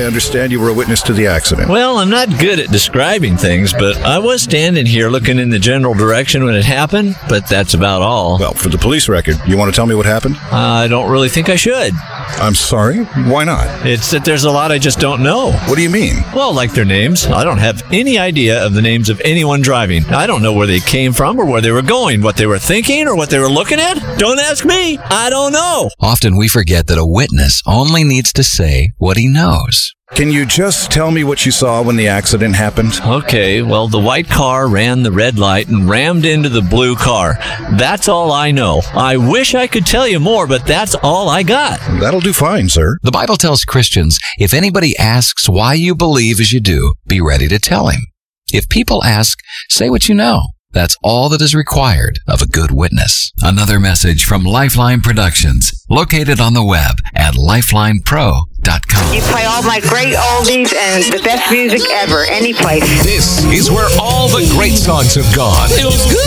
understand you were a witness to the accident. Well, I'm not good at describing things, but I was standing here looking in the general direction when it happened, but that's about all. Well, for the police record, you want to tell me what happened? I don't really think I should. I'm sorry? Why not? It's that there's a lot I just don't know. What do you mean? Well, like their names. I don't have any idea of the names of anyone driving. I don't know where they came from or where they were going, what they were thinking or what they were looking at. Don't ask me. I don't know. Often we forget that a witness only needs to say what he knows. Can you just tell me what you saw when the accident happened? Okay, well, the white car ran the red light and rammed into the blue car. That's all I know. I wish I could tell you more, but that's all I got. That'll do fine, sir. The Bible tells Christians, if anybody asks why you believe as you do, be ready to tell him. If people ask, say what you know. That's all that is required of a good witness. Another message from Lifeline Productions, located on the web at lifelinepro.com. You play all my great oldies and the best music ever, any place. This is where all the great songs have gone. It was good.